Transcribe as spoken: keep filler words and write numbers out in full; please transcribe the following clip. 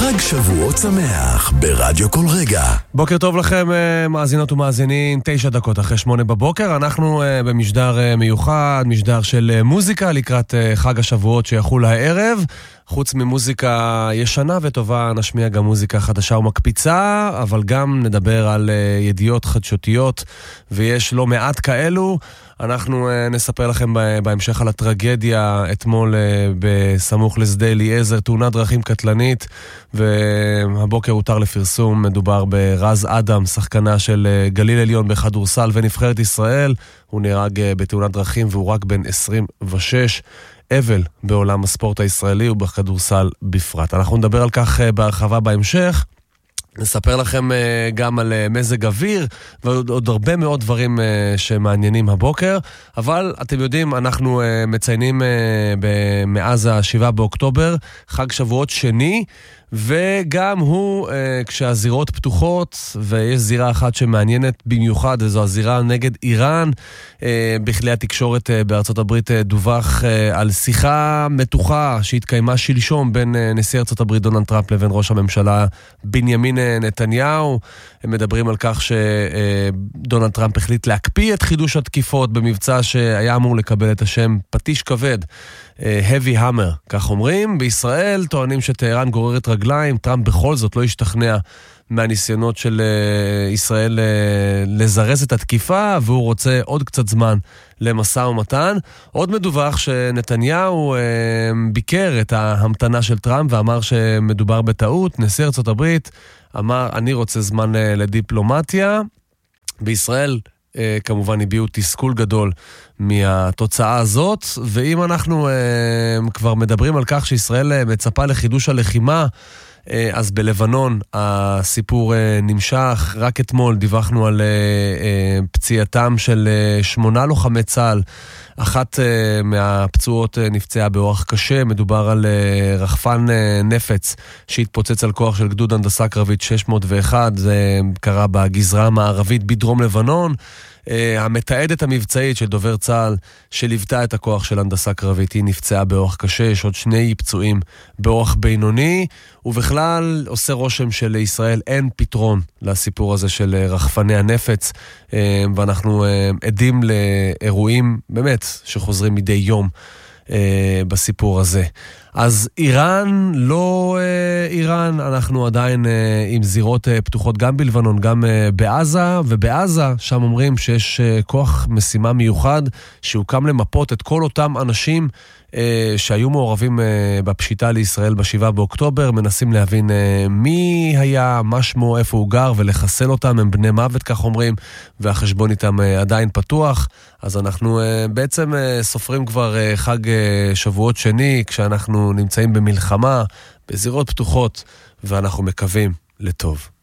חג שבועות שמח ברדיו כל רגע. בוקר טוב לכם מאזינות ומאזינים, תשע דקות אחרי שמונה בבוקר. אנחנו במשדר מיוחד, משדר של מוזיקה לקראת חג השבועות שיחול הערב. חוץ ממוזיקה ישנה וטובה, נשמיע גם מוזיקה חדשה ומקפיצה, אבל גם נדבר על ידיעות חדשותיות, ויש לא מעט כאלו. אנחנו נספר לכם בהמשך על הטרגדיה אתמול בסמוך לשדה אליעזר, תאונת דרכים קטלנית, והבוקר הותר לפרסום, מדובר ברז אדם, שחקנה של גליל עליון בכדורסל ונבחרת ישראל. הוא נהרג בתאונת דרכים והוא רק בן עשרים ושש. אבל בעולם הספורט הישראלי ובכדורסל בפרט. אנחנו נדבר על כך בהרחבה בהמשך. נספר לכם גם על מזג אוויר ועוד הרבה מאוד דברים שמעניינים הבוקר, אבל אתם יודעים, אנחנו מציינים מאז השבעה באוקטובר חג שבועות שני, וגם הוא, כשהזירות פתוחות, ויש זירה אחת שמעניינת במיוחד, וזו הזירה נגד איראן. בכלי התקשורת בארצות הברית דווח על שיחה מתוחה שהתקיימה שלשום בין נשיא ארצות הברית דונלד טראמפ לבין ראש הממשלה בנימין נתניהו. הם מדברים על כך שדונלד טראמפ החליט להקפיא את חידוש התקיפות במבצע שהיה אמור לקבל את השם פטיש כבד, heavy hammer, כך אומרים. בישראל טוענים שטהרן גוררת רגליים, טראמפ בכל זאת לא השתכנע מהניסיונות של ישראל לזרז את התקיפה, והוא רוצה עוד קצת זמן למשא ומתן. עוד מדווח שנתניהו ביקר את ההמתנה של טראמפ ואמר שמדובר בטעות. נשיא ארצות הברית אמר, אני רוצה זמן לדיפלומטיה. בישראל כמובן הביעו תסכול גדול מהתוצאה הזאת, ואם אנחנו כבר מדברים על כך שישראל מצפה לחידוש הלחימה, אז בלבנון הסיפור נמשך. רק אתמול דיווחנו על פציעתם של שמונה לוחמי צה"ל. אחת מהפצועות נפצעה באורח קשה. מדובר על רחפן נפץ שהתפוצץ על כוח של גדוד הנדסה קרבית שש מאות ואחת. זה קרה בגזרה המערבית בדרום לבנון. המתעדת המבצעית של דובר צה"ל שליוותה את הכוח של הנדסה קרבית, היא נפצעה באורח קשה. יש עוד שני פצועים באורח בינוני, ובכלל עושה רושם שלישראל אין פתרון לסיפור הזה של רחפני הנפץ, ואנחנו עדים לאירועים באמת שחוזרים מדי יום בסיפור הזה. אז איראן, לא איראן, אנחנו עדיין עם זירות פתוחות גם בלבנון, גם בעזה, ובעזה שם אומרים שיש כוח משימה מיוחד שהוקם למפות את כל אותם אנשים שהיו מעורבים בפשיטה לישראל בשבעה באוקטובר, מנסים להבין מי היה, מה שמו, איפה הוא גר, ולחסל אותם. הם בני מוות, כך אומרים, והחשבון איתם עדיין פתוח. אז אנחנו בעצם סופרים כבר חג שבועות שני, כשאנחנו נמצאים במלחמה, בזירות פתוחות, ואנחנו מקווים לטוב.